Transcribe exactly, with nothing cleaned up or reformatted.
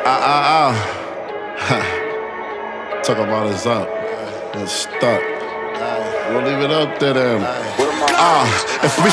Ah, ah, ah. Talk about it's up. It's stuck. We'll leave it up to them. Ah, if we